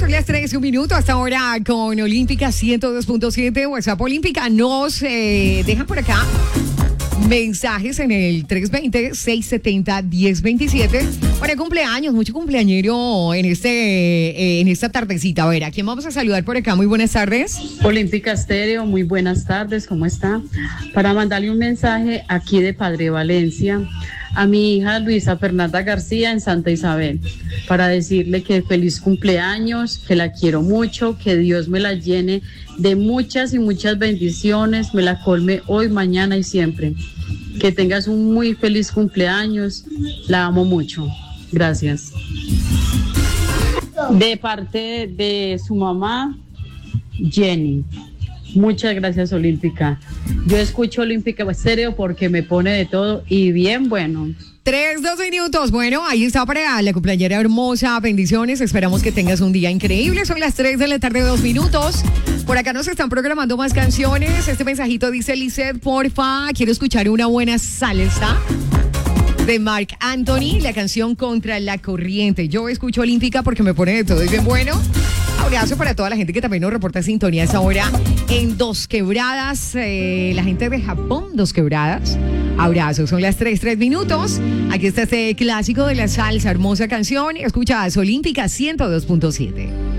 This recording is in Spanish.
son las 3:01 hasta ahora con Olímpica 102.7, WhatsApp Olímpica. Nos dejan por acá mensajes en el 320-670-1027. Para cumpleaños, mucho cumpleañero en esta tardecita. A ver, ¿a quién vamos a saludar por acá? Muy buenas tardes. Olímpica Estéreo, muy buenas tardes, ¿cómo está? Para mandarle un mensaje aquí de Padre Valencia a mi hija Luisa Fernanda García en Santa Isabel, para decirle que feliz cumpleaños, que la quiero mucho, que Dios me la llene de muchas y muchas bendiciones, me la colme hoy, mañana y siempre. Que tengas un muy feliz cumpleaños, la amo mucho. Gracias. De parte de su mamá, Jenny. Muchas gracias, Olímpica. Yo escucho Olímpica Estéreo porque me pone de todo y bien bueno. 3-2 minutos. Bueno, ahí está para la cumpleañera hermosa. Bendiciones. Esperamos que tengas un día increíble. Son las 3 de la tarde, 2 minutos. Por acá nos están programando más canciones. Este mensajito dice: Lizeth, porfa, quiero escuchar una buena salsa de Marc Anthony, la canción Contra la Corriente. Yo escucho Olímpica porque me pone de todo y bien bueno. Abrazo para toda la gente que también nos reporta sintonía a esa hora en Dos Quebradas, la gente de Japón, Dos Quebradas. Abrazos, son las 3 minutos. Aquí está este clásico de la salsa, hermosa canción. Escuchas Olímpica 102.7.